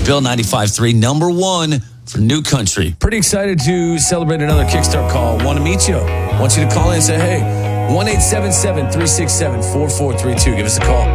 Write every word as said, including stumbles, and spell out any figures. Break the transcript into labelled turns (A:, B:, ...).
A: It's Bill ninety-five point three, number one for New Country.
B: Pretty excited to celebrate another Kickstart call. Want to meet you. Want you to call in and say, hey, one eight seven seven, three six seven, four four three two. Give us a call.